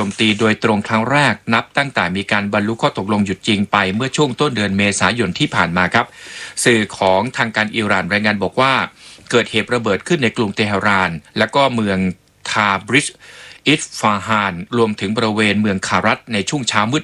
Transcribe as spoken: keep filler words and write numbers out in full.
มตีโดยตรงครั้งแรกนับตั้งแต่มีการบรรลุข้อตกลงหยุดยิงไปเมื่อช่วงต้นเดือนเมษายนที่ผ่านมาครับสื่อของทางการอิหร่านรายงานบอกว่าเกิดเหตุระเบิดขึ้นในกรุงเตหะรานและก็เมืองทาบริชอิสฟาฮานรวมถึงบริเวณเมืองคารัตในช่วงเช้ามืด